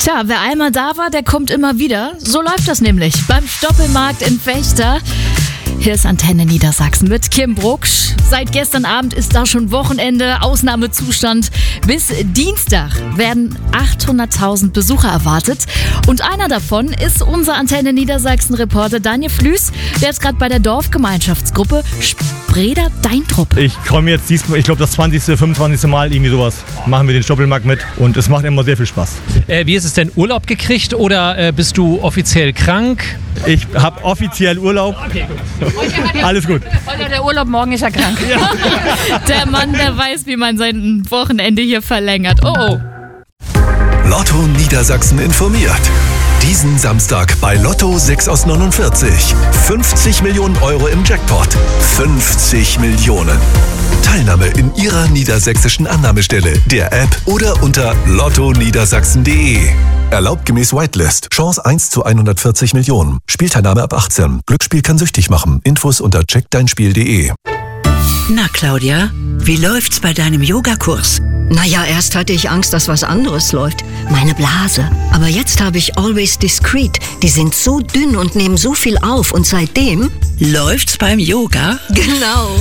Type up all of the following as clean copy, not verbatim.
Tja, wer einmal da war, der kommt immer wieder. So läuft das nämlich beim Stoppelmarkt in Vechta. Hier ist Antenne Niedersachsen mit Kim Brucksch. Seit gestern Abend ist da schon Wochenende, Ausnahmezustand. Bis Dienstag werden 800.000 Besucher erwartet. Und einer davon ist unser Antenne Niedersachsen-Reporter Daniel Flüß. Der ist gerade bei der Dorfgemeinschaftsgruppe Spreder Deintrup. Ich komme jetzt diesmal, ich glaube das 20., 25. Mal irgendwie sowas. Machen wir den Stoppelmarkt mit und es macht immer sehr viel Spaß. Wie ist es denn, Urlaub gekriegt oder bist du offiziell krank? Ich habe offiziell Urlaub. Okay, gut. Alles gut. Heute der Urlaub, morgen ist er krank. Ja. Der Mann, der weiß, wie man sein Wochenende hier verlängert. Oh. Lotto Niedersachsen informiert. Diesen Samstag bei Lotto 6 aus 49. 50 Millionen Euro im Jackpot. 50 Millionen. Teilnahme in Ihrer niedersächsischen Annahmestelle, der App oder unter lottoniedersachsen.de. Erlaubt gemäß Whitelist. Chance 1 zu 140 Millionen. Spielteilnahme ab 18. Glücksspiel kann süchtig machen. Infos unter checkdeinspiel.de. Na, Claudia, wie läuft's bei deinem Yogakurs? Naja, erst hatte ich Angst, dass was anderes läuft. Meine Blase. Aber jetzt habe ich Always Discreet. Die sind so dünn und nehmen so viel auf. Und seitdem... Läuft's beim Yoga? Genau.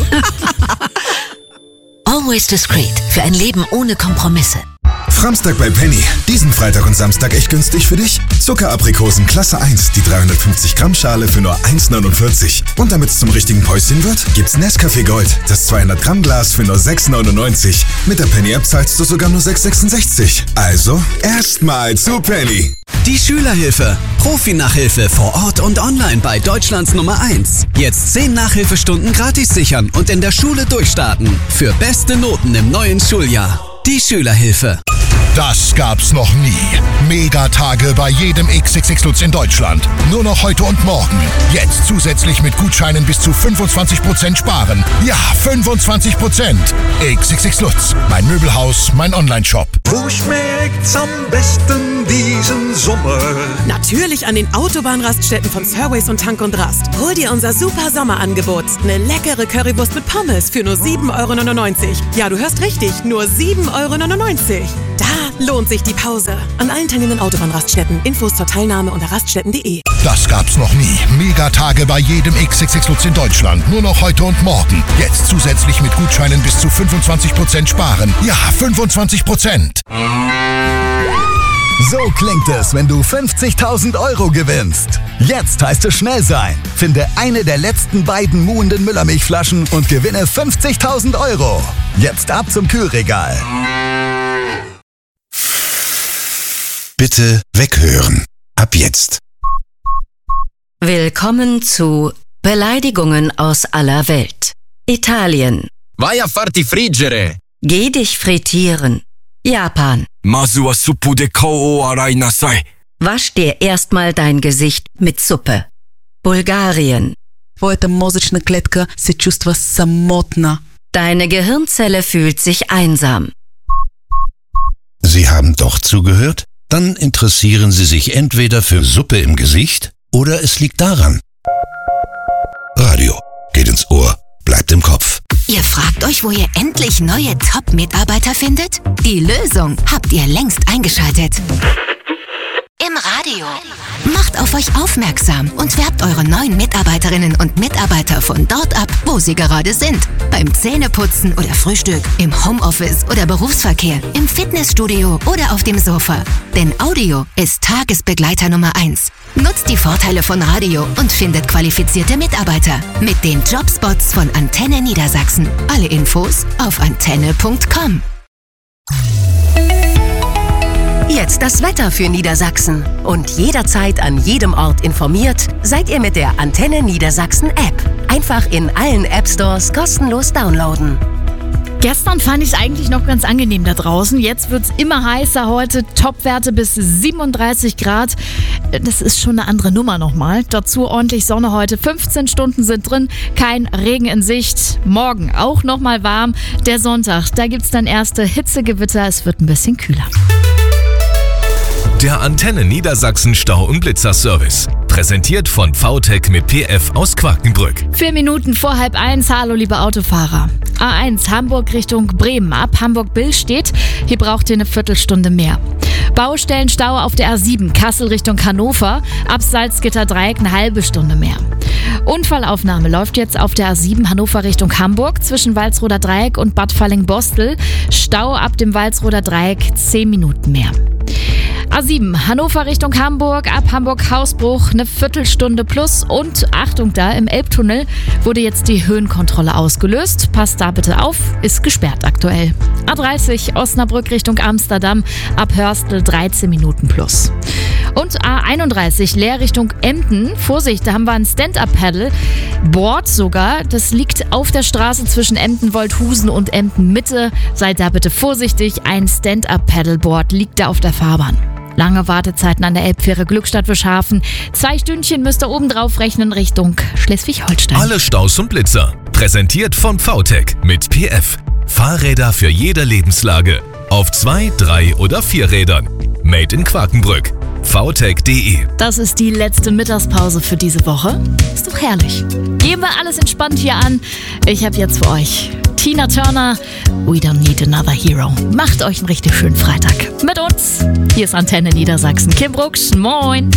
Always Discreet. Für ein Leben ohne Kompromisse. Framstag bei Penny. Diesen Freitag und Samstag echt günstig für dich? Zuckeraprikosen Klasse 1, die 350 Gramm Schale für nur 1,49. Und damit es zum richtigen Päuschen wird, gibt's Nescafé Gold, das 200 Gramm Glas für nur 6,99. Mit der Penny App zahlst du sogar nur 6,66. Also erstmal zu Penny. Die Schülerhilfe. Profi-Nachhilfe vor Ort und online bei Deutschlands Nummer 1. Jetzt 10 Nachhilfestunden gratis sichern und in der Schule durchstarten. Für beste Noten im neuen Schuljahr. Die Schülerhilfe. Das gab's noch nie. Megatage bei jedem XXX Lutz in Deutschland. Nur noch heute und morgen. Jetzt zusätzlich mit Gutscheinen bis zu 25% sparen. Ja, 25%. XXX Lutz. Mein Möbelhaus, mein Onlineshop. Wo schmeckt's am besten diesen Sommer? Natürlich an den Autobahnraststätten von Surways und Tank und Rast. Hol dir unser super Sommerangebot. Eine leckere Currywurst mit Pommes für nur 7,99 €. Ja, du hörst richtig, nur 7,99 €. Da lohnt sich die Pause. An allen teilnehmenden Autobahnraststätten. Infos zur Teilnahme unter raststätten.de. Das gab's noch nie. Megatage bei jedem XXX Lutz in Deutschland. Nur noch heute und morgen. Jetzt zusätzlich mit Gutscheinen bis zu 25% sparen. Ja, 25%. So klingt es, wenn du 50.000 € gewinnst. Jetzt heißt es schnell sein. Finde eine der letzten beiden muhenden Müllermilchflaschen und gewinne 50.000 €. Jetzt ab zum Kühlregal. Bitte weghören. Ab jetzt. Willkommen zu Beleidigungen aus aller Welt. Italien. Vai a farti friggere. Geh dich frittieren. Japan. Masu wa suppu de kou o arai nasai. Wasch dir erstmal dein Gesicht mit Suppe. Bulgarien. Твоята мозъчна клетка се чувства самотна. Deine Gehirnzelle fühlt sich einsam. Sie haben doch zugehört? Dann interessieren Sie sich entweder für Suppe im Gesicht oder es liegt daran. Radio geht ins Ohr, bleibt im Kopf. Ihr fragt euch, wo ihr endlich neue Top-Mitarbeiter findet? Die Lösung habt ihr längst eingeschaltet. Im Radio. Macht auf euch aufmerksam und werbt eure neuen Mitarbeiterinnen und Mitarbeiter von dort ab, wo sie gerade sind. Beim Zähneputzen oder Frühstück, im Homeoffice oder Berufsverkehr, im Fitnessstudio oder auf dem Sofa. Denn Audio ist Tagesbegleiter Nummer 1. Nutzt die Vorteile von Radio und findet qualifizierte Mitarbeiter mit den Jobspots von Antenne Niedersachsen. Alle Infos auf antenne.com. Jetzt das Wetter für Niedersachsen. Und jederzeit an jedem Ort informiert, seid ihr mit der Antenne Niedersachsen App. Einfach in allen App-Stores kostenlos downloaden. Gestern fand ich es eigentlich noch ganz angenehm da draußen. Jetzt wird es immer heißer heute. Topwerte bis 37 Grad. Das ist schon eine andere Nummer nochmal. Dazu ordentlich Sonne heute. 15 Stunden sind drin. Kein Regen in Sicht. Morgen auch nochmal warm. Der Sonntag, da gibt es dann erste Hitzegewitter. Es wird ein bisschen kühler. Der Antenne Niedersachsen Stau- und Blitzerservice. Präsentiert von VTech mit PF aus Quakenbrück. 4 Minuten vor 12:30. Hallo, liebe Autofahrer. A1 Hamburg Richtung Bremen. Ab Hamburg-Billstedt. Hier braucht ihr eine Viertelstunde mehr. Baustellenstau auf der A7 Kassel Richtung Hannover. Ab Salzgitter-Dreieck eine halbe Stunde mehr. Unfallaufnahme läuft jetzt auf der A7 Hannover Richtung Hamburg zwischen Walsroder Dreieck und Bad Falling-Bostel. Stau ab dem Walsroder Dreieck 10 Minuten mehr. A7 Hannover Richtung Hamburg, ab Hamburg-Hausbruch eine Viertelstunde plus und Achtung da, im Elbtunnel wurde jetzt die Höhenkontrolle ausgelöst. Passt da bitte auf, ist gesperrt aktuell. A30 Osnabrück Richtung Amsterdam, ab Hörstel 13 Minuten plus. Und A31 Leer Richtung Emden. Vorsicht, da haben wir ein Stand-Up-Paddle-Board sogar. Das liegt auf der Straße zwischen Emden-Wolthusen und Emden-Mitte. Seid da bitte vorsichtig, ein Stand-Up-Paddle-Board liegt da auf der Fahrbahn. Lange Wartezeiten an der Elbfähre Glückstadt-Wischhafen. 2 Stündchen müsst ihr oben drauf rechnen Richtung Schleswig-Holstein. Alle Staus und Blitzer. Präsentiert von VTech mit PF. Fahrräder für jede Lebenslage. Auf 2, 3 oder 4 Rädern. Made in Quakenbrück. VTech.de. Das ist die letzte Mittagspause für diese Woche. Ist doch herrlich. Gehen wir alles entspannt hier an. Ich habe jetzt für euch Tina Turner, We Don't Need Another Hero. Macht euch einen richtig schönen Freitag mit uns. Hier ist Antenne Niedersachsen. Kim Brucksch, moin.